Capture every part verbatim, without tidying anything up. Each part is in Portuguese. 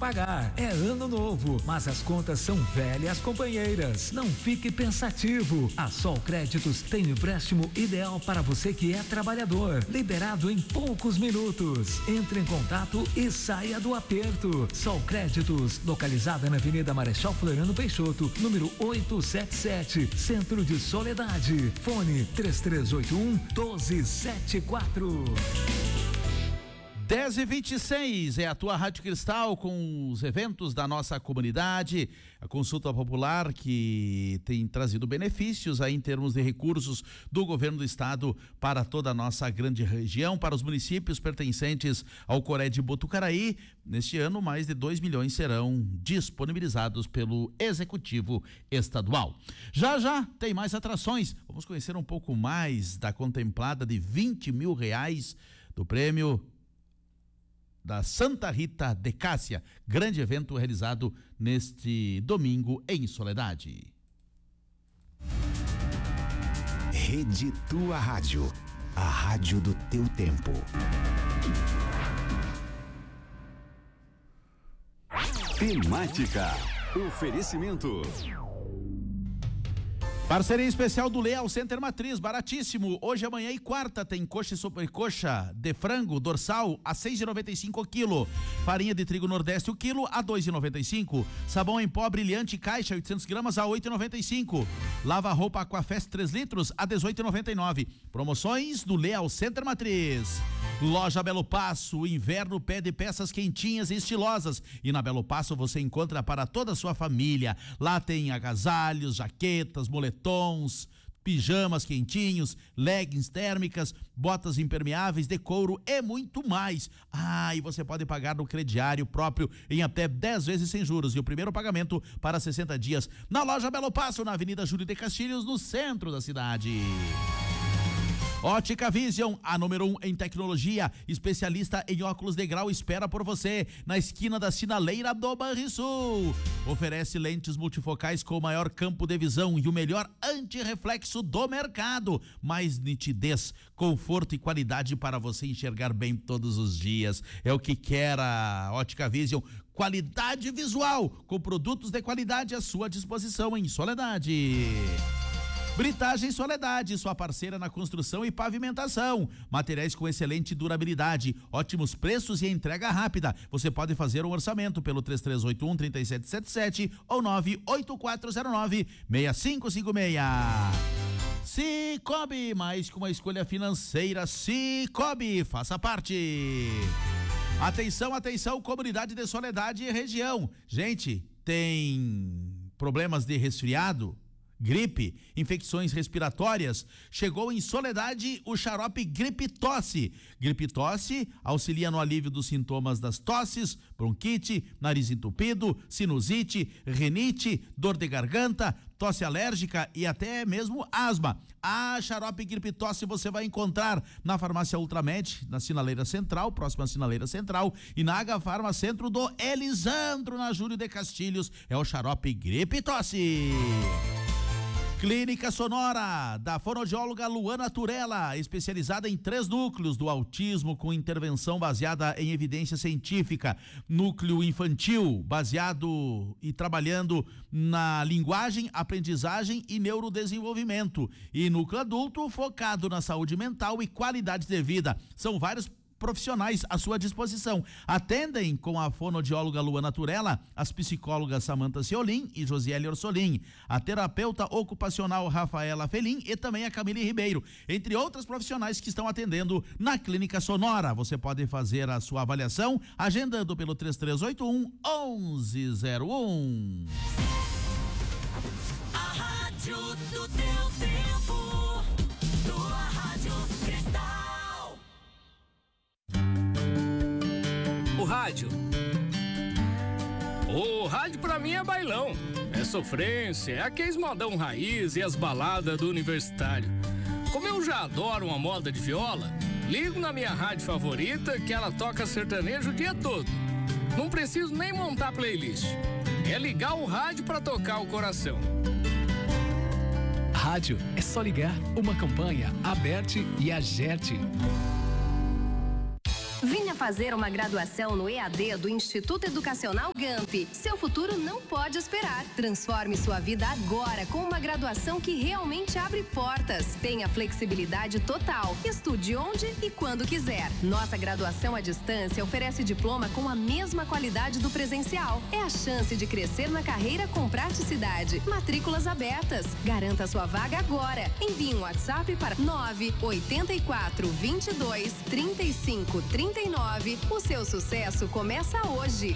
pagar. É ano novo, mas as contas são velhas companheiras. Não fique pensativo. A Sol Créditos tem o empréstimo ideal para você que é trabalhador. Liberado em poucos minutos. Entre em contato e saia do aperto. Sol Créditos, localizada na Avenida Marechal Floriano Peixoto, número oitocentos e setenta e sete, Centro de Soledade. Fone três três oito um, um dois sete quatro. dez e vinte e seis é a tua Rádio Cristal com os eventos da nossa comunidade, a consulta popular que tem trazido benefícios aí em termos de recursos do governo do estado para toda a nossa grande região, para os municípios pertencentes ao Coré de Botucaraí. Neste ano, mais de dois milhões serão disponibilizados pelo Executivo Estadual. Já já tem mais atrações. Vamos conhecer um pouco mais da contemplada de vinte mil reais do prêmio da Santa Rita de Cássia, grande evento realizado neste domingo em Soledade. Rede Tua Rádio, a rádio do teu tempo. Temática, oferecimento. Parceria especial do Leal Center Matriz, baratíssimo. Hoje, amanhã e quarta tem coxa e sobrecoxa de frango dorsal a seis reais e noventa e cinco o quilo. Farinha de trigo Nordeste o quilo a dois reais e noventa e cinco. Sabão em pó brilhante caixa oitocentos gramas a oito reais e noventa e cinco. Lava roupa Aquafest três litros a dezoito reais e noventa e nove. Promoções do Leal Center Matriz. Loja Belo Passo, o inverno pede peças quentinhas e estilosas. E na Belo Passo você encontra para toda a sua família. Lá tem agasalhos, jaquetas, moletons, pijamas quentinhos, leggings térmicas, botas impermeáveis de couro e muito mais. Ah, e você pode pagar no crediário próprio em até dez vezes sem juros. E o primeiro pagamento para sessenta dias na Loja Belo Passo, na Avenida Júlio de Castilhos, no centro da cidade. Ótica Vision, a número um em tecnologia, especialista em óculos de grau, espera por você na esquina da Sinaleira do Banrisul. Oferece lentes multifocais com o maior campo de visão e o melhor antirreflexo do mercado. Mais nitidez, conforto e qualidade para você enxergar bem todos os dias. É o que quer a Ótica Vision. Qualidade visual, com produtos de qualidade à sua disposição em Soledade. Britagem Soledade, sua parceira na construção e pavimentação. Materiais com excelente durabilidade, ótimos preços e entrega rápida. Você pode fazer um orçamento pelo três três oito um, três sete sete sete ou nove oito quatro zero nove, seis cinco cinco seis. Cicobi, mais que uma escolha financeira. Cicobi, faça parte. Atenção, atenção, comunidade de Soledade e região. Gente, tem problemas de resfriado, gripe, infecções respiratórias? Chegou em Soledade o xarope Gripe Tosse. Gripe Tosse auxilia no alívio dos sintomas das tosses, bronquite, nariz entupido, sinusite, rinite, dor de garganta, tosse alérgica e até mesmo asma. A xarope Gripe Tosse você vai encontrar na Farmácia Ultramed, na Sinaleira Central, próxima à Sinaleira Central, e na Agafarma Centro do Elisandro, na Júlio de Castilhos. É o xarope Gripe Tosse. Clínica Sonora, da fonoaudióloga Luana Turella, especializada em três núcleos do autismo com intervenção baseada em evidência científica. Núcleo infantil, baseado e trabalhando na linguagem, aprendizagem e neurodesenvolvimento. E núcleo adulto, focado na saúde mental e qualidade de vida. São vários profissionais à sua disposição. Atendem com a fonoaudióloga Luana Turella, as psicólogas Samantha Ciolim e Josiele Orsolim, a terapeuta ocupacional Rafaela Felim e também a Camille Ribeiro, entre outras profissionais que estão atendendo na Clínica Sonora. Você pode fazer a sua avaliação agendando pelo três três oito um, um um zero um. A rádio do teu tempo, tua Rádio Cristal. O rádio. O rádio pra mim é bailão, é sofrência, é aqueles modão raiz e as baladas do universitário. Como eu já adoro uma moda de viola, ligo na minha rádio favorita que ela toca sertanejo o dia todo. Não preciso nem montar playlist. É ligar o rádio pra tocar o coração. Rádio é só ligar. Uma campanha, Aberte e Agerte. Venha fazer uma graduação no E A D do Instituto Educacional Gamp. Seu futuro não pode esperar. Transforme sua vida agora com uma graduação que realmente abre portas. Tenha flexibilidade total. Estude onde e quando quiser. Nossa graduação à distância oferece diploma com a mesma qualidade do presencial. É a chance de crescer na carreira com praticidade. Matrículas abertas. Garanta sua vaga agora. Envie um WhatsApp para nove oito quatro, dois dois, três cinco, três nove. O seu sucesso começa hoje.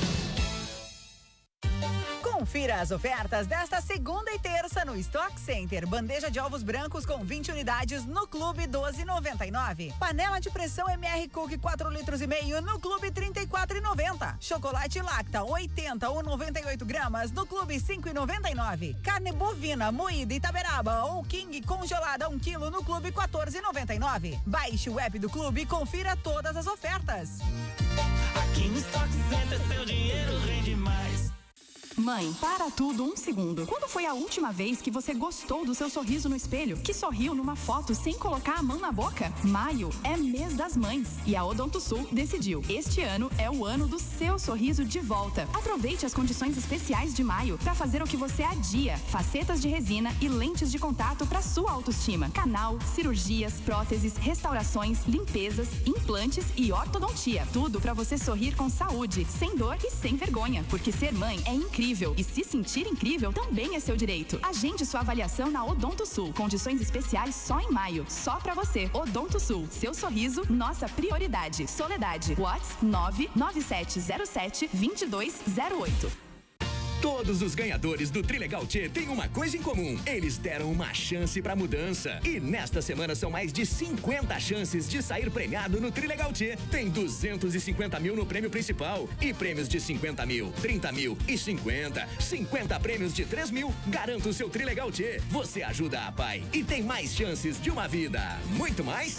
Confira as ofertas desta segunda e terça no Stock Center. Bandeja de ovos brancos com vinte unidades no Clube doze e noventa e nove. Panela de pressão M R Cook quatro litros e meio no Clube trinta e quatro e noventa. Chocolate Lacta oitenta ou noventa e oito gramas no Clube cinco e noventa e nove. Carne bovina moída Itaberaba ou King congelada um quilo no Clube quatorze e noventa e nove. Baixe o app do Clube e confira todas as ofertas. Aqui no Stock Center seu dinheiro rende mais. Mãe, para tudo um segundo. Quando foi a última vez que você gostou do seu sorriso no espelho? Que sorriu numa foto sem colocar a mão na boca? Maio é mês das mães e a Odontosul decidiu. Este ano é o ano do seu sorriso de volta. Aproveite as condições especiais de maio para fazer o que você adia. Facetas de resina e lentes de contato para sua autoestima. Canal, cirurgias, próteses, restaurações, limpezas, implantes e ortodontia. Tudo para você sorrir com saúde, sem dor e sem vergonha. Porque ser mãe é incrível. E se sentir incrível também é seu direito. Agende sua avaliação na Odontosul. Condições especiais só em maio. Só pra você. Odontosul. Seu sorriso, nossa prioridade. Soledade. WhatsApp nove nove sete zero sete, dois dois zero oito. Todos os ganhadores do Trilegal T têm uma coisa em comum. Eles deram uma chance pra mudança. E nesta semana são mais de cinquenta chances de sair premiado no Trilegal T. Tem duzentos e cinquenta mil no prêmio principal. E prêmios de cinquenta mil, trinta mil e cinquenta. cinquenta prêmios de três mil. Garanta o seu Trilegal T. Você ajuda a pai e tem mais chances de uma vida. Muito mais?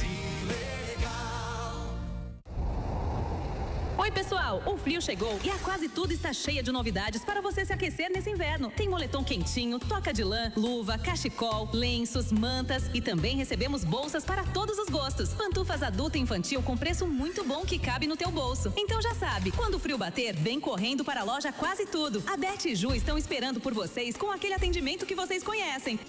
Oi, pessoal! O frio chegou e a Quase Tudo está cheia de novidades para você se aquecer nesse inverno. Tem moletom quentinho, toca de lã, luva, cachecol, lenços, mantas e também recebemos bolsas para todos os gostos. Pantufas adulto e infantil com preço muito bom que cabe no teu bolso. Então já sabe, quando o frio bater, vem correndo para a loja Quase Tudo. A Beth e Ju estão esperando por vocês com aquele atendimento que vocês conhecem.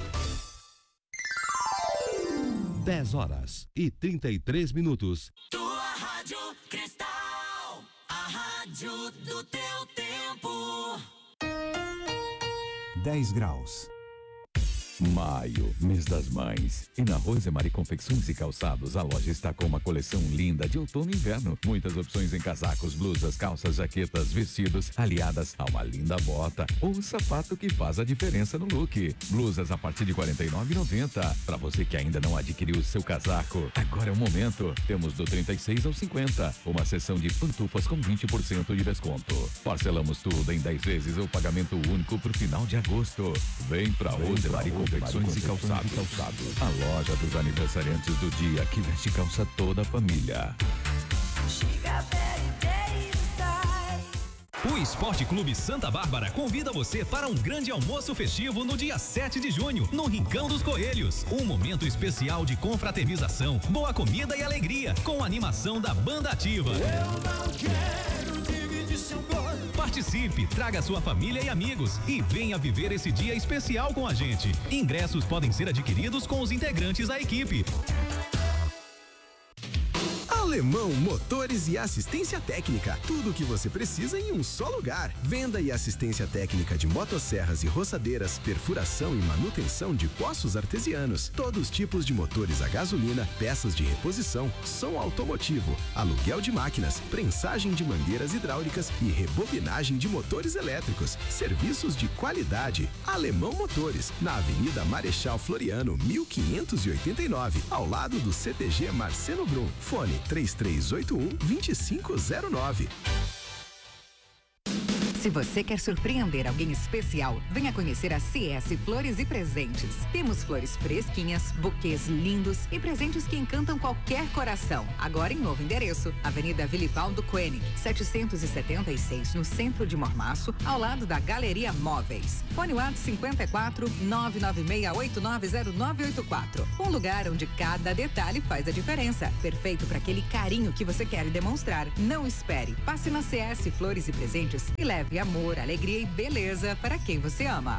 dez horas e trinta e três minutos. Tua Rádio Cristal. Rádio do teu tempo. dez graus. Maio, mês das mães. E na Rosemary Confecções e Calçados, a loja está com uma coleção linda de outono e inverno. Muitas opções em casacos, blusas, calças, jaquetas, vestidos, aliadas a uma linda bota ou o sapato que faz a diferença no look. Blusas a partir de quarenta e nove reais e noventa centavos. Para você que ainda não adquiriu o seu casaco, agora é o momento. Temos do trinta e seis ao cinquenta, uma seção de pantufas com vinte por cento de desconto. Parcelamos tudo em dez vezes ou pagamento único pro final de agosto. Vem pra Rosemary Confecções e Calçados. A loja dos aniversariantes do dia que veste calça toda a família. O Esporte Clube Santa Bárbara convida você para um grande almoço festivo no dia sete de junho, no Rincão dos Coelhos. Um momento especial de confraternização, boa comida e alegria, com a animação da Banda Ativa. Eu não quero dividir seu corpo. Participe, traga sua família e amigos e venha viver esse dia especial com a gente. Ingressos podem ser adquiridos com os integrantes da equipe. Alemão Motores e Assistência Técnica. Tudo o que você precisa em um só lugar. Venda e assistência técnica de motosserras e roçadeiras, perfuração e manutenção de poços artesianos. Todos os tipos de motores a gasolina, peças de reposição, som automotivo, aluguel de máquinas, prensagem de mangueiras hidráulicas e rebobinagem de motores elétricos. Serviços de qualidade. Alemão Motores, na Avenida Marechal Floriano, mil quinhentos e oitenta e nove, ao lado do C T G Marcelo Brum. Fone três três oito um, dois cinco zero nove. Se você quer surpreender alguém especial, venha conhecer a C S Flores e Presentes. Temos flores fresquinhas, buquês lindos e presentes que encantam qualquer coração. Agora em novo endereço, Avenida Vilipaldo Koenig, setecentos e setenta e seis, no centro de Mormaço, ao lado da Galeria Móveis. Fone WhatsApp cinquenta e quatro, nove nove seis oito nove zero nove oito quatro. Um lugar onde cada detalhe faz a diferença. Perfeito para aquele carinho que você quer demonstrar. Não espere. Passe na C S Flores e Presentes e leve amor, alegria e beleza para quem você ama.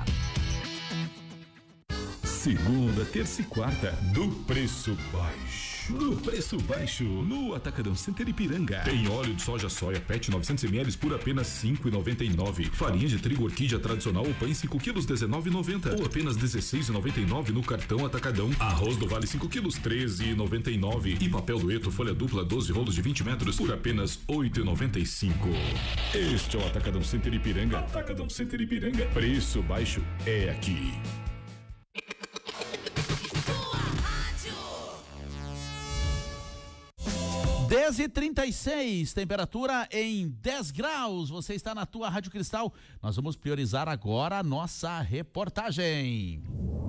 Segunda, terça e quarta, do preço baixo. Do preço baixo, no Atacadão Center Ipiranga. Tem óleo de soja soia Pet novecentos mililitros por apenas cinco reais e noventa e nove centavos. Farinha de trigo orquídea tradicional ou pães cinco quilos dezenove reais e noventa centavos. Ou apenas dezesseis reais e noventa e nove centavos no cartão Atacadão. Arroz do Vale cinco quilos treze reais e noventa e nove centavos. E papel dueto folha dupla doze rolos de vinte metros por apenas oito reais e noventa e cinco centavos. Este é o Atacadão Center Ipiranga. Atacadão Center Ipiranga. Preço baixo é aqui. dez e trinta e seis, temperatura em dez graus. Você está na tua Rádio Cristal. Nós vamos priorizar agora a nossa reportagem.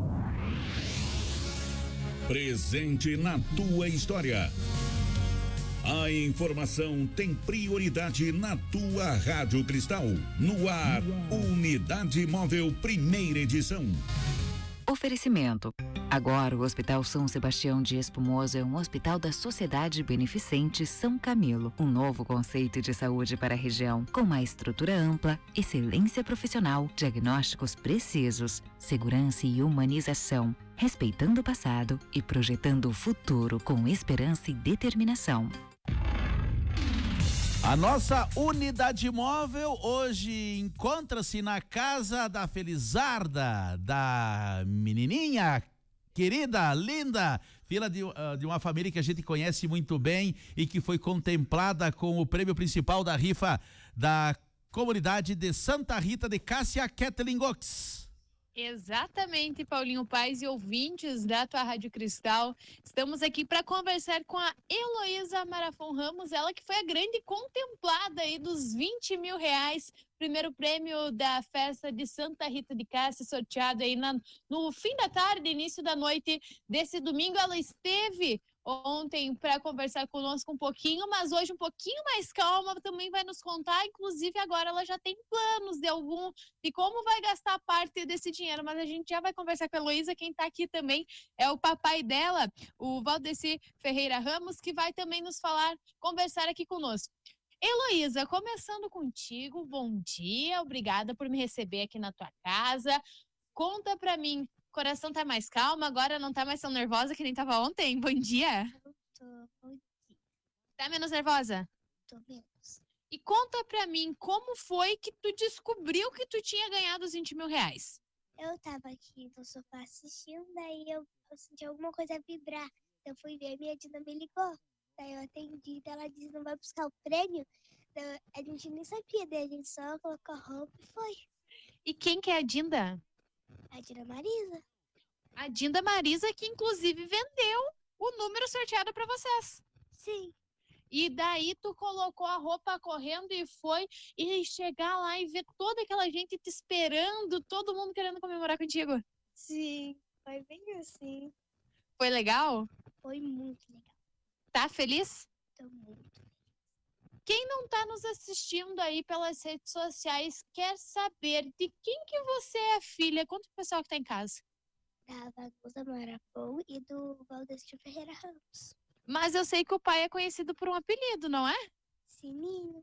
Presente na tua história. A informação tem prioridade na tua Rádio Cristal. No ar, Unidade Móvel, primeira edição. Oferecimento. Agora o Hospital São Sebastião de Espumoso é um hospital da Sociedade Beneficente São Camilo. Um novo conceito de saúde para a região, com uma estrutura ampla, excelência profissional, diagnósticos precisos, segurança e humanização, respeitando o passado e projetando o futuro com esperança e determinação. A nossa unidade móvel hoje encontra-se na casa da Felizarda, da menininha querida, linda, filha de, uh, de uma família que a gente conhece muito bem e que foi contemplada com o prêmio principal da rifa da comunidade de Santa Rita de Cássia, Kathleen Gox. Exatamente, Paulinho Paes e ouvintes da tua Rádio Cristal. Estamos aqui para conversar com a Heloísa Marafon Ramos, ela que foi a grande contemplada aí dos vinte mil reais, primeiro prêmio da festa de Santa Rita de Cássia, sorteado aí na, no fim da tarde, início da noite desse domingo. Ela esteve ontem para conversar conosco um pouquinho, mas hoje um pouquinho mais calma, também vai nos contar, inclusive agora ela já tem planos de algum, de como vai gastar parte desse dinheiro, mas a gente já vai conversar com a Heloísa. Quem está aqui também é o papai dela, o Valdeci Ferreira Ramos, que vai também nos falar, conversar aqui conosco. Heloísa, começando contigo, bom dia, obrigada por me receber aqui na tua casa. Conta pra mim, coração tá mais calmo, agora não tá mais tão nervosa que nem tava ontem? Bom dia. Eu tô, bom dia. Tá menos nervosa? Tô menos. E conta pra mim, como foi que tu descobriu que tu tinha ganhado os vinte mil reais? Eu tava aqui no sofá assistindo, daí eu, eu senti alguma coisa vibrar. Eu fui ver, minha Dina me ligou. Daí eu atendi, daí ela disse, não vai buscar o prêmio? Daí a gente nem sabia, daí a gente só colocou a roupa e foi. E quem que é a Dinda? A Dinda Marisa. A Dinda Marisa, que inclusive vendeu o número sorteado para vocês. Sim. E daí tu colocou a roupa correndo e foi, e chegar lá e ver toda aquela gente te esperando, todo mundo querendo comemorar contigo. Sim, foi bem assim. Foi legal? Foi muito legal. Tá feliz? Tô muito feliz. Quem não tá nos assistindo aí pelas redes sociais quer saber de quem que você é filha? Conta pro pessoal que tá em casa. Da Vagusa Marafon e do Valdeci Ferreira Ramos. Mas eu sei que o pai é conhecido por um apelido, não é? Sininho.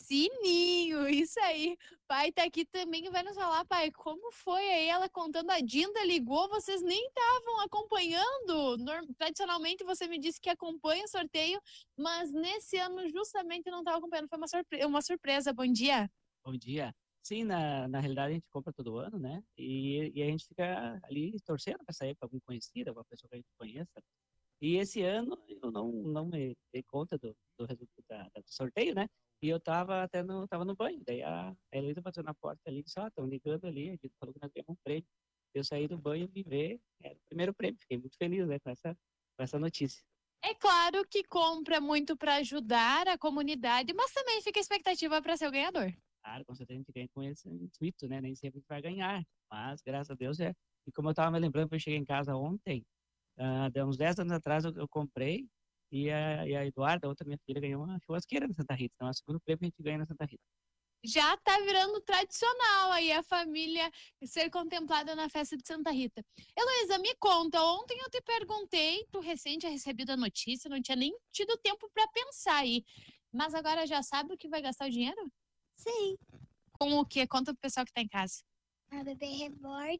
Sininho, isso aí. Pai tá aqui também e vai nos falar, pai, como foi aí ela contando, a Dinda ligou, vocês nem estavam acompanhando. Norm- Tradicionalmente você me disse que acompanha o sorteio, mas nesse ano justamente não estava acompanhando, foi uma, surpre- uma surpresa. Bom dia. Bom dia. Sim, na, na realidade a gente compra todo ano, né? E, e a gente fica ali torcendo para sair para algum conhecido, alguma pessoa que a gente conheça. E esse ano eu não, não me dei conta do, do resultado da- do sorteio, né? E eu tava até no, tava no banho. Daí a, a Heloísa bateu na porta ali e disse, ó, oh, estão ligando ali, a gente falou que nós ganhamos um prêmio. Eu saí do banho e vi ver, era o primeiro prêmio. Fiquei muito feliz, né, com essa, com essa notícia. É claro que compra muito para ajudar a comunidade, mas também fica a expectativa para ser o ganhador. Claro, com certeza a gente ganha com esse intuito, né? Nem sempre a gente vai ganhar, mas graças a Deus é. E como eu estava me lembrando, eu cheguei em casa ontem, uh, de uns dez anos atrás eu, eu comprei, e a, e a Eduarda, a outra minha filha, ganhou uma churrasqueira na Santa Rita. Então é o segundo prêmio que a gente ganha na Santa Rita. Já tá virando tradicional aí a família ser contemplada na festa de Santa Rita. Heloísa, me conta, ontem eu te perguntei, tu recém tinha recebido a notícia, não tinha nem tido tempo para pensar aí, mas agora já sabe o que vai gastar o dinheiro? Sim. Com o quê? Conta pro pessoal que tá em casa. A bebê reborn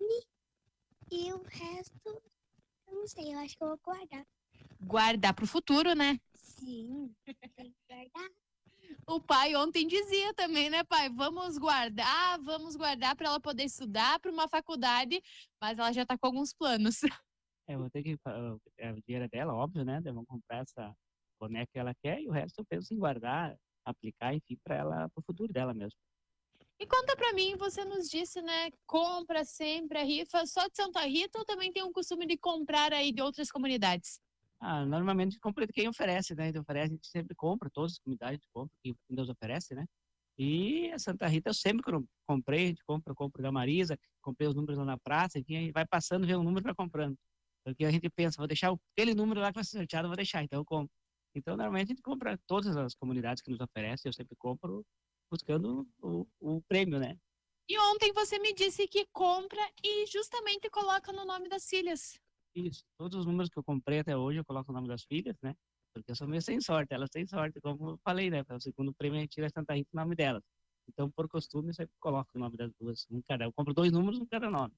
e o resto, eu não sei, eu acho que eu vou guardar. Guardar pro futuro, né? Sim, tem que guardar. O pai ontem dizia também, né, pai? Vamos guardar, vamos guardar para ela poder estudar para uma faculdade, mas ela já tá com alguns planos. É, eu vou ter que. É, o dinheiro é dela, óbvio, né? Vamos comprar essa boneca que ela quer e o resto eu penso em guardar, aplicar, enfim, para ela, pro futuro dela mesmo. E conta pra mim, você nos disse, né, compra sempre a rifa só de Santa Rita ou também tem um costume de comprar aí de outras comunidades? Ah, normalmente compra de quem oferece, né? Quem oferece, a gente sempre compra, todas as comunidades compram, quem Deus oferece, né? E a Santa Rita eu sempre comprei, a gente compra, compro da Marisa, comprei os números lá na praça, enfim, aí vai passando, vê um número e vai comprando. Porque a gente pensa, vou deixar aquele número lá que vai ser sorteado, vou deixar, então eu compro. Então, normalmente a gente compra todas as comunidades que nos oferecem, eu sempre compro buscando o, o prêmio, né? E ontem você me disse que compra e justamente coloca no nome das filhas. Isso, todos os números que eu comprei até hoje eu coloco o nome das filhas, né? Porque eu sou meio sem sorte, elas têm sorte, como eu falei, né? O segundo prêmio a gente tira Santa Rita o nome delas. Então, por costume, eu sempre coloco o nome das duas, um cada. Eu compro dois números, um cada nome.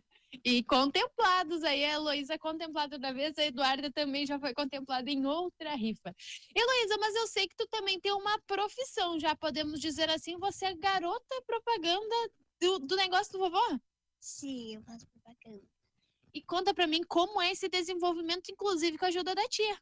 E contemplados aí, a Heloísa é contemplada da vez, a Eduarda também já foi contemplada em outra rifa. Heloísa, mas eu sei que tu também tem uma profissão, já podemos dizer assim, você é garota propaganda do, do negócio do vovô? Sim, eu faço propaganda. E conta pra mim como é esse desenvolvimento, inclusive com a ajuda da tia.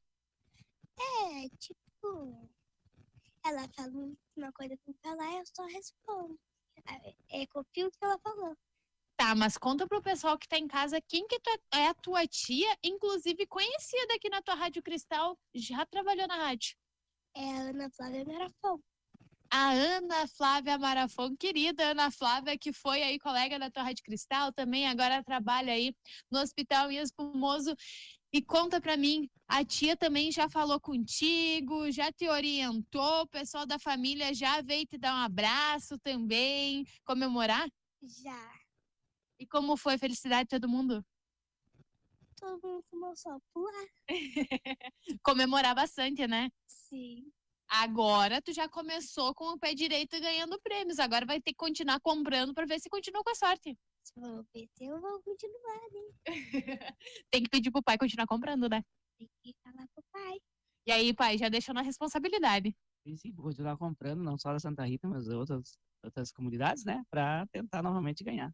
É, tipo, ela fala uma coisa pra falar, eu só respondo. É, copio o que ela falou. Tá, mas conta pro pessoal que tá em casa quem que é a tua tia, inclusive conhecida aqui na tua Rádio Cristal, já trabalhou na rádio. É a Ana Flávia Marafon. A Ana Flávia Marafon, querida Ana Flávia, que foi aí colega da tua Rádio Cristal, também agora trabalha aí no Hospital Espumoso. E conta pra mim, a tia também já falou contigo, já te orientou, o pessoal da família já veio te dar um abraço também, comemorar? Já. E como foi a felicidade de todo mundo? Todo mundo começou a pular. Comemorar bastante, né? Sim. Agora tu já começou com o pé direito ganhando prêmios. Agora vai ter que continuar comprando para ver se continua com a sorte. Se eu ver, eu vou continuar, né? Tem que pedir pro pai continuar comprando, né? Tem que falar pro pai. E aí, pai, já deixou na responsabilidade. Sim, sim, vou continuar comprando, não só da Santa Rita, mas outras, outras comunidades, né? Para tentar novamente ganhar.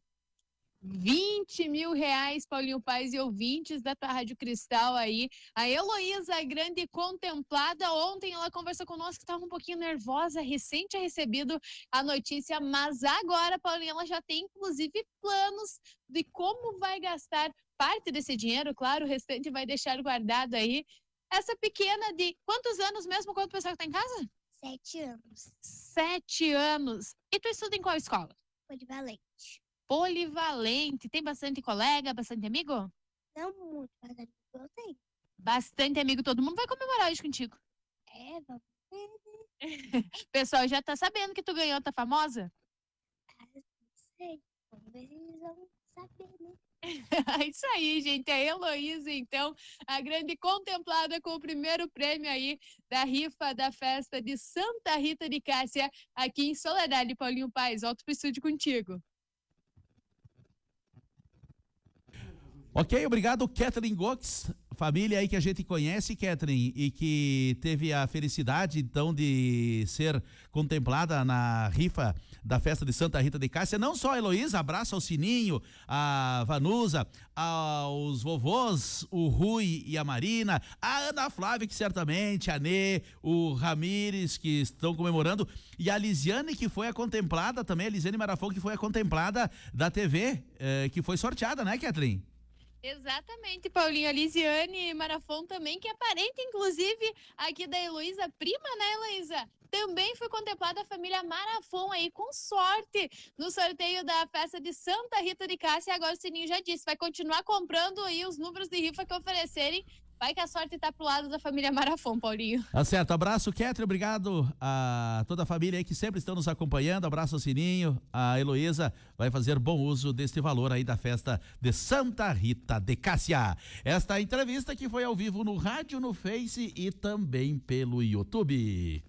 vinte mil reais, Paulinho Paes e ouvintes da tua Rádio Cristal aí. A Heloísa, a grande contemplada, ontem ela conversou conosco que estava um pouquinho nervosa, recém tinha recebido a notícia, mas agora, Paulinho, ela já tem inclusive planos de como vai gastar parte desse dinheiro, claro, o restante vai deixar guardado aí. Essa pequena de quantos anos mesmo, quanto o pessoal que tá em casa? Sete anos. Sete anos. E tu estuda em qual escola? Polivalente. Polivalente. Tem bastante colega, bastante amigo? Não muito, mas amigo eu tenho. Bastante amigo, todo mundo vai comemorar hoje contigo. É, vamos ver, né? O pessoal já tá sabendo que tu ganhou, tá famosa? Ah, não sei. Vamos ver se eles vão saber, né? Isso aí, gente. A Heloísa, então, a grande contemplada com o primeiro prêmio aí da rifa da festa de Santa Rita de Cássia, aqui em Soledade. Paulinho Paes, volto pro estúdio contigo. Ok, obrigado, Kathleen Gox, família aí que a gente conhece, Kathleen, e que teve a felicidade, então, de ser contemplada na rifa da festa de Santa Rita de Cássia. Não só a Heloísa, abraço ao Sininho, a Vanusa, aos vovôs, o Rui e a Marina, a Ana Flávia, que certamente, a Nê, o Ramires, que estão comemorando, e a Lisiane, que foi a contemplada também, a Lisiane Marafon, que foi a contemplada da T V, eh, que foi sorteada, né, Kathleen? Exatamente, Paulinho. A Lisiane Marafon também, que é parente, inclusive, aqui da Heloísa, prima, né, Heloísa? também foi contemplada a família Marafon aí com sorte no sorteio da festa de Santa Rita de Cássia. Agora o Sininho já disse, vai continuar comprando aí os números de rifa que oferecerem. Vai que a sorte tá pro lado da família Marafon, Paulinho. Tá certo, abraço, Ketri, obrigado a toda a família aí que sempre estão nos acompanhando, abraço ao Sininho, a Heloísa vai fazer bom uso deste valor aí da festa de Santa Rita de Cássia. Esta entrevista que foi ao vivo no rádio, no Face e também pelo YouTube.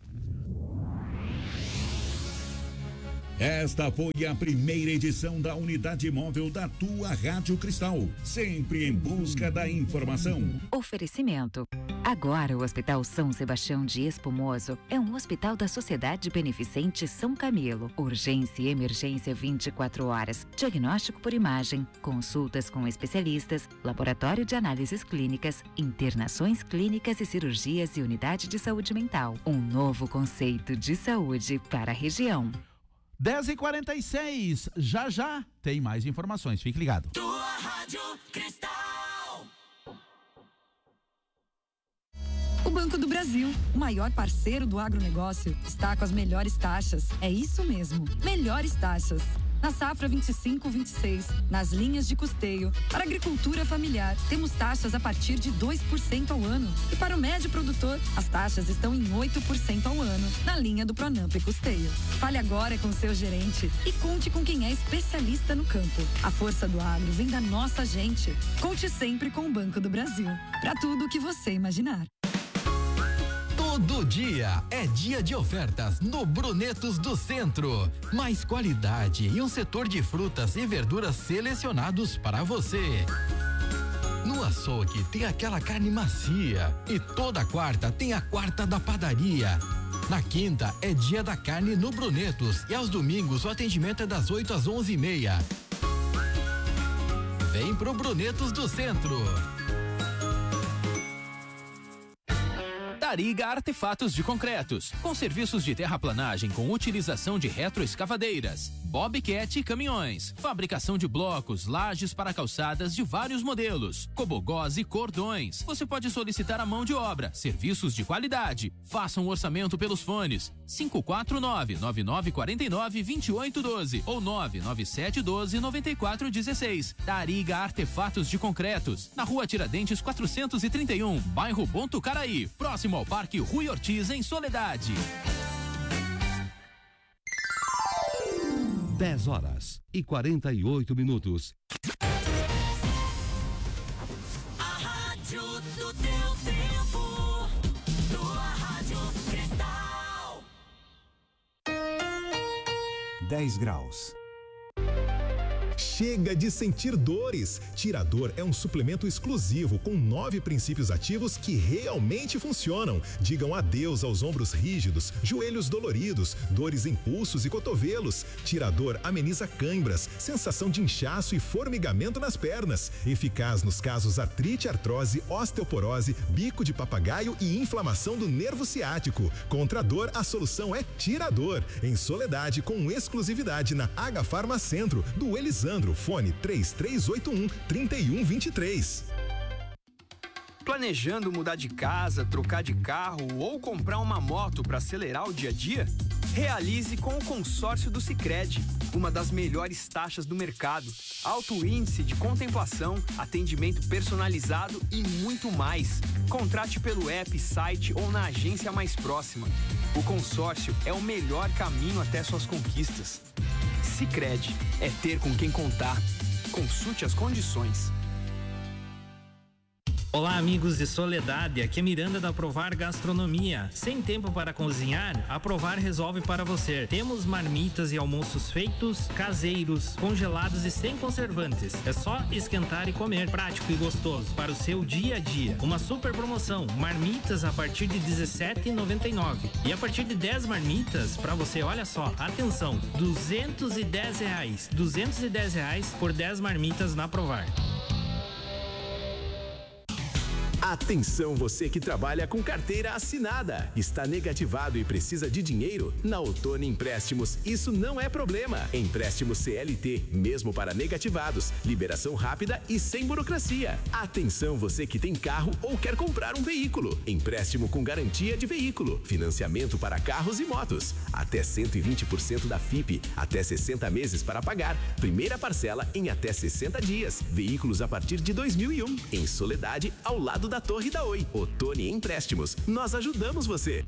Esta foi a primeira edição da unidade móvel da tua Rádio Cristal, sempre em busca da informação. Oferecimento. Agora o Hospital São Sebastião de Espumoso é um hospital da Sociedade Beneficente São Camilo. Urgência e emergência vinte e quatro horas. Diagnóstico por imagem, consultas com especialistas, laboratório de análises clínicas, internações clínicas e cirurgias e unidade de saúde mental. Um novo conceito de saúde para a região. dez e quarenta e seis, já já tem mais informações, fique ligado. Tua Rádio Cristal. O Banco do Brasil, o maior parceiro do agronegócio, está com as melhores taxas. É isso mesmo, melhores taxas. Na safra vinte e cinco vinte e seis, nas linhas de custeio, para a agricultura familiar, temos taxas a partir de dois por cento ao ano. E para o médio produtor, as taxas estão em oito por cento ao ano, na linha do Pronamp e Custeio. Fale agora com seu gerente e conte com quem é especialista no campo. A força do agro vem da nossa gente. Conte sempre com o Banco do Brasil. Para tudo o que você imaginar. Todo dia é dia de ofertas no Brunetos do Centro. Mais qualidade e um setor de frutas e verduras selecionados para você. No açougue tem aquela carne macia e toda quarta tem a quarta da padaria. Na quinta é dia da carne no Brunetos e aos domingos o atendimento é das oito às onze e meia. Vem pro Brunetos do Centro. Tariga Artefatos de Concretos, com serviços de terraplanagem com utilização de retroescavadeiras, bobcat e caminhões, fabricação de blocos, lajes para calçadas de vários modelos, cobogós e cordões. Você pode solicitar a mão de obra, serviços de qualidade. Faça um orçamento pelos fones cinco quatro nove, nove nove quatro nove, dois oito um dois ou nove nove sete um dois, nove quatro um seis. Tariga Artefatos de Concretos, na Rua Tiradentes quatrocentos e trinta e um, bairro Bom Tucaraí, próximo ao Parque Rui Ortiz, em Soledade. dez horas e quarenta e oito minutos. A rádio do teu tempo, tua Rádio Cristal. dez graus. Chega de sentir dores. Tirador é um suplemento exclusivo com nove princípios ativos que realmente funcionam. Digam adeus aos ombros rígidos, joelhos doloridos, dores em pulsos e cotovelos. Tirador ameniza cãibras, sensação de inchaço e formigamento nas pernas. Eficaz nos casos artrite, artrose, osteoporose, bico de papagaio e inflamação do nervo ciático. Contra a dor, a solução é Tirador. Em Soledade, com exclusividade na H Farma Centro, do Elisandro. Fone três três oito um, três um dois três. Planejando mudar de casa, trocar de carro ou comprar uma moto para acelerar o dia a dia? Realize com o consórcio do Sicredi, uma das melhores taxas do mercado, alto índice de contemplação, atendimento personalizado e muito mais. Contrate pelo app, site ou na agência mais próxima. O consórcio é o melhor caminho até suas conquistas. Sicredi, é ter com quem contar. Consulte as condições. Olá, amigos de Soledade, aqui é Miranda da Aprovar Gastronomia. Sem tempo para cozinhar? A Aprovar resolve para você. Temos marmitas e almoços feitos, caseiros, congelados e sem conservantes. É só esquentar e comer, prático e gostoso para o seu dia a dia. Uma super promoção, marmitas a partir de dezessete reais e noventa e nove centavos. E a partir de dez marmitas, para você, olha só, atenção, duzentos e dez reais. duzentos e dez reais por dez marmitas na Aprovar. Atenção você que trabalha com carteira assinada. Está negativado e precisa de dinheiro? Na Ottoni Empréstimos, isso não é problema. Empréstimo C L T, mesmo para negativados. Liberação rápida e sem burocracia. Atenção você que tem carro ou quer comprar um veículo. Empréstimo com garantia de veículo. Financiamento para carros e motos. Até cento e vinte por cento da F I P. Até sessenta meses para pagar. Primeira parcela em até sessenta dias. Veículos a partir de dois mil e um. Em Soledade, ao lado da Torre da Oi. Ottoni Empréstimos. Nós ajudamos você.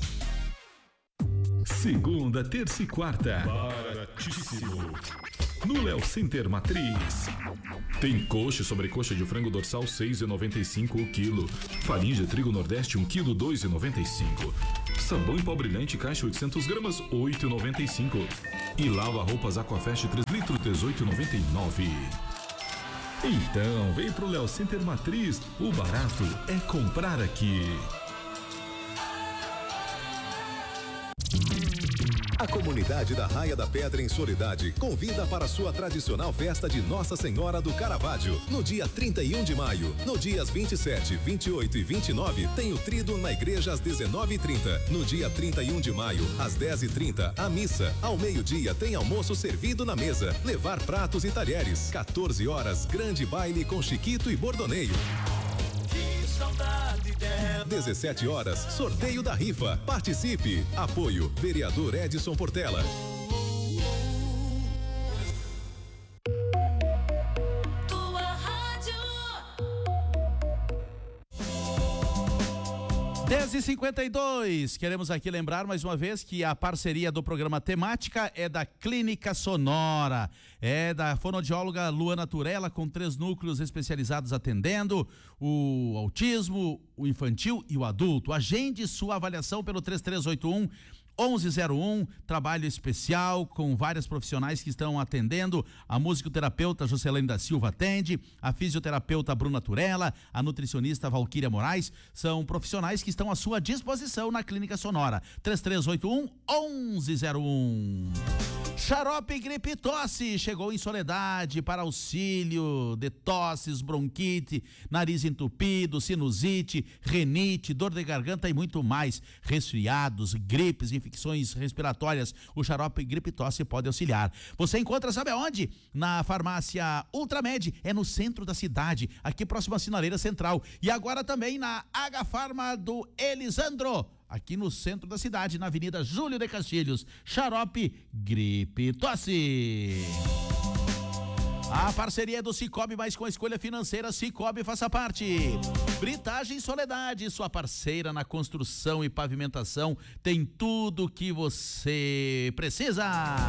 Segunda, terça e quarta. Baratíssimo. No Léo Center Matriz. Tem coxa e sobrecoxa de frango dorsal seis reais e noventa e cinco o quilo. Farinha de trigo Nordeste um quilo dois reais e noventa e cinco. Sabão em pó brilhante caixa oitocentas gramas oito reais e noventa e cinco. E lava roupas Aquafest três litros dezoito reais e noventa e nove. Então, vem pro Léo Center Matriz, o barato é comprar aqui. A comunidade da Raia da Pedra em Soledade convida para sua tradicional festa de Nossa Senhora do Caravaggio, no dia trinta e um de maio. No dias vinte e sete, vinte e oito e vinte e nove, tem o tríduo na igreja às dezenove e trinta. No dia trinta e um de maio, às dez e trinta, a missa. Ao meio-dia, tem almoço servido na mesa. Levar pratos e talheres. quatorze horas, grande baile com Chiquito e Bordoneio. dezessete horas, sorteio da rifa. Participe. Apoio, vereador Edson Portela. Tua rádio. dez e cinquenta e dois. Queremos aqui lembrar mais uma vez que a parceria do programa Temática é da Clínica Sonora, é da fonoaudióloga Luana Turella, com três núcleos especializados atendendo o autismo, o infantil e o adulto. Agende sua avaliação pelo três três oito um onze zero um, trabalho especial com várias profissionais que estão atendendo. A musicoterapeuta Juscelene da Silva atende, a fisioterapeuta Bruna Turella, a nutricionista Valquíria Moraes, são profissionais que estão à sua disposição na Clínica Sonora. três três oito um onze zero um. Xarope Gripe Tosse chegou em Soledade para auxílio de tosses, bronquite, nariz entupido, sinusite, renite, dor de garganta e muito mais. Resfriados, gripes, infecções respiratórias, o Xarope Gripe Tosse pode auxiliar. Você encontra, sabe aonde? Na farmácia Ultramed, é no centro da cidade, aqui próximo à Sinaleira Central. E agora também na H Farma do Elisandro, aqui no centro da cidade, na Avenida Júlio de Castilhos. Xarope Gripe Tosse. A parceria é do Cicobi, mas com a escolha financeira Cicobi, faça parte. Britagem Soledade, sua parceira na construção e pavimentação, tem tudo que você precisa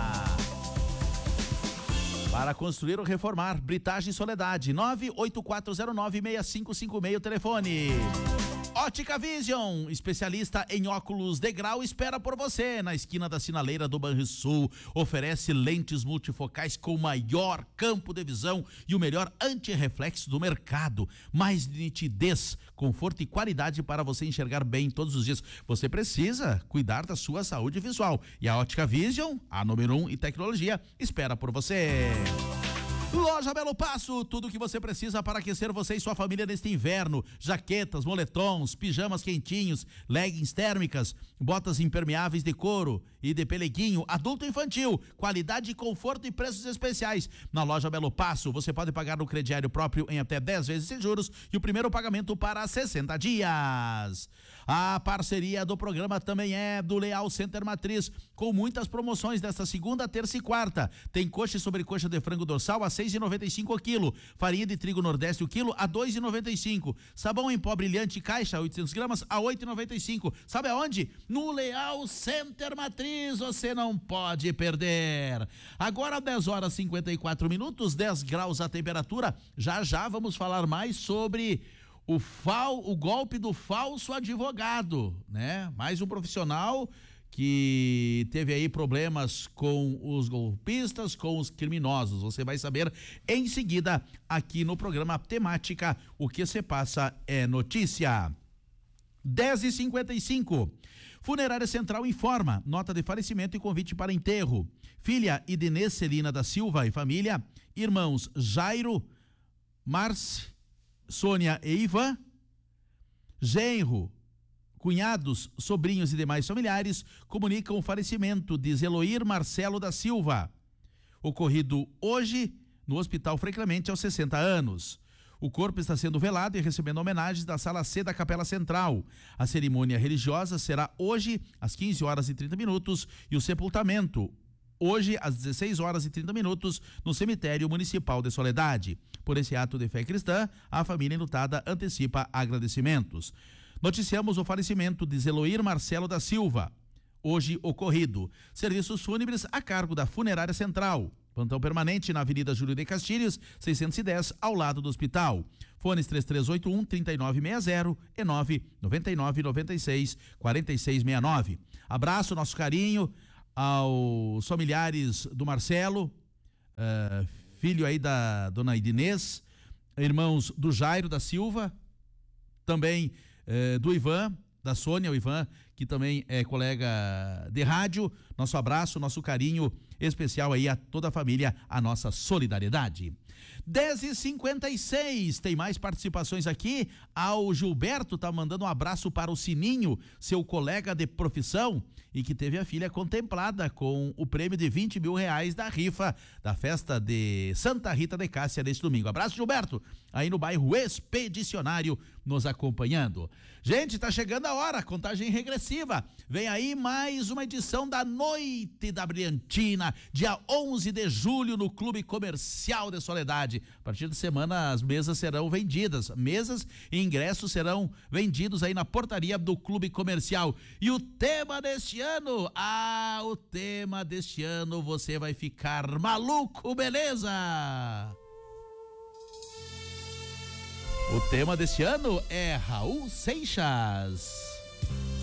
para construir ou reformar. Britagem Soledade, nove oito quatro zero nove seis cinco cinco seis, o telefone. Ótica Vision, especialista em óculos de grau, espera por você na esquina da Sinaleira do Banrisul. Oferece lentes multifocais com maior campo de visão e o melhor antirreflexo do mercado. Mais nitidez, conforto e qualidade para você enxergar bem todos os dias. Você precisa cuidar da sua saúde visual. E a Ótica Vision, a número um em tecnologia, espera por você. Loja Belo Passo, tudo que você precisa para aquecer você e sua família neste inverno. Jaquetas, moletons, pijamas quentinhos, leggings térmicas, botas impermeáveis de couro e de peleguinho, adulto e infantil, qualidade, conforto e preços especiais. Na Loja Belo Passo, você pode pagar no crediário próprio em até dez vezes sem juros e o primeiro pagamento para sessenta dias. A parceria do programa também é do Leal Center Matriz, com muitas promoções desta segunda, terça e quarta. Tem coxa e sobrecoxa de frango dorsal a seis reais e noventa e cinco o quilo, farinha de trigo Nordeste o quilo a dois reais e noventa e cinco, sabão em pó brilhante caixa oitocentas gramas a oito reais e noventa e cinco. Sabe aonde? No Leal Center Matriz, você não pode perder. Agora dez horas e cinquenta e quatro minutos, dez graus a temperatura. Já já vamos falar mais sobre o fal, o golpe do falso advogado, né? Mais um profissional que teve aí problemas com os golpistas, com os criminosos. Você vai saber em seguida aqui no programa Temática. O que se passa é notícia. dez e cinquenta e cinco. Funerária Central informa, nota de falecimento e convite para enterro. Filha Idinês Celina da Silva e família, irmãos Jairo, Marci, Sônia e Ivan, genro, cunhados, sobrinhos e demais familiares comunicam o falecimento de Zeloir Marcelo da Silva, ocorrido hoje no Hospital Frei Clemente aos sessenta anos. O corpo está sendo velado e recebendo homenagens da Sala C da Capela Central. A cerimônia religiosa será hoje às quinze horas e trinta minutos e o sepultamento hoje às dezesseis horas e trinta minutos no Cemitério Municipal de Soledade. Por esse ato de fé cristã, a família enlutada antecipa agradecimentos. Noticiamos o falecimento de Zeloir Marcelo da Silva, hoje ocorrido. Serviços fúnebres a cargo da Funerária Central. Plantão permanente na Avenida Júlio de Castilhos, seiscentos e dez, ao lado do hospital. Fones três três oito um, três nove seis zero e nove nove nove nove seis, quatro seis seis nove. Abraço, nosso carinho aos familiares do Marcelo, uh, filho aí da dona Idinês, irmãos do Jairo da Silva, também uh, do Ivan, da Sônia, o Ivan, que também é colega de rádio. Nosso abraço, nosso carinho especial aí a toda a família, a nossa solidariedade. dez e cinquenta e seis, tem mais participações aqui. Ao Gilberto tá mandando um abraço para o Sininho, seu colega de profissão, e que teve a filha contemplada com o prêmio de vinte mil reais da rifa da festa de Santa Rita de Cássia neste domingo. Abraço, Gilberto, aí no bairro Expedicionário, nos acompanhando. Gente, tá chegando a hora, contagem regressiva. Vem aí mais uma edição da Noite da Brilhantina, dia onze de julho, no Clube Comercial de Soledade. A partir de semana as mesas serão vendidas, mesas e ingressos serão vendidos aí na portaria do Clube Comercial. E o tema deste ano, ah, o tema deste ano, você vai ficar maluco, beleza? O tema deste ano é Raul Seixas.